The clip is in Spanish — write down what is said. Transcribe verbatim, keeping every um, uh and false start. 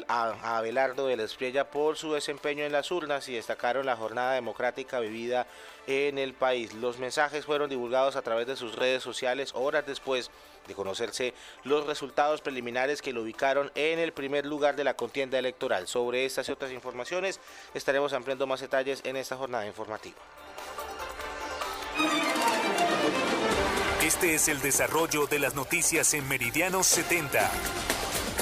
a, a Abelardo de la Espriella por su desempeño en las urnas y destacaron la jornada democrática vivida en el país. Los mensajes fueron divulgados a través de sus redes sociales horas después de conocerse los resultados preliminares que lo ubicaron en el primer lugar de la contienda electoral. Sobre estas y otras informaciones estaremos ampliando más detalles en esta jornada informativa. Este es el desarrollo de las noticias en Meridiano setenta.